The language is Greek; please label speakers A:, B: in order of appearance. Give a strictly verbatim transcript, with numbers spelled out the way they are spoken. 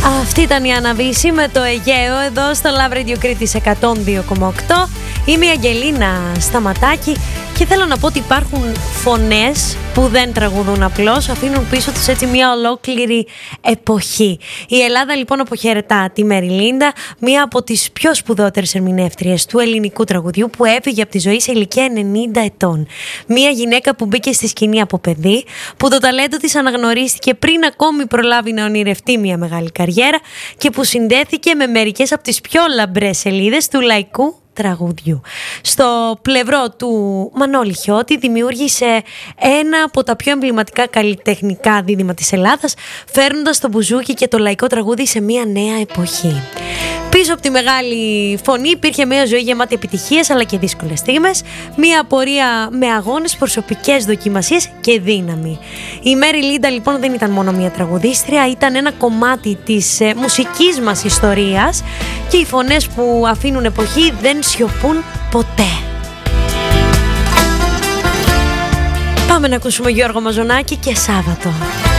A: Αυτή ήταν η Αναβίση με το Αιγαίο εδώ στο Love Radio Κρήτης εκατόν δύο κόμμα οκτώ. Είμαι η Αγγελίνα Σταματάκη και θέλω να πω ότι υπάρχουν φωνές που δεν τραγουδούν απλώς, αφήνουν πίσω τους έτσι μια ολόκληρη εποχή. Η Ελλάδα λοιπόν αποχαιρετά τη Μέρι Λίντα, μια από τις πιο σπουδαιότερες ερμηνεύτριες του ελληνικού τραγουδιού που έφυγε από τη ζωή σε ηλικία ενενήντα ετών. Μια γυναίκα που μπήκε στη σκηνή από παιδί, που το ταλέντο της αναγνωρίστηκε πριν ακόμη προλάβει να ονειρευτεί μια μεγάλη καριέρα και που συνδέθηκε με μερικές από τις πιο λαμπρές σελίδες του λαϊκού τραγουδιού. Στο πλευρό του Μανώλη Χιώτη δημιούργησε ένα από τα πιο εμβληματικά καλλιτεχνικά δίδυμα της Ελλάδας, φέρνοντας το μπουζούκι και το λαϊκό τραγούδι σε μια νέα εποχή. Πίσω από τη μεγάλη φωνή υπήρχε μια ζωή γεμάτη επιτυχίες αλλά και δύσκολες στιγμές, μια πορεία με αγώνες, προσωπικές δοκιμασίες και δύναμη. Η Μέρι Λίντα λοιπόν δεν ήταν μόνο μια τραγουδίστρια, ήταν ένα κομμάτι της ε, μουσικής μας ιστορίας και οι φωνές που αφήνουν εποχή δεν σιωπούν ποτέ. Πάμε να ακούσουμε Γιώργο Μαζονάκη και Σάββατο.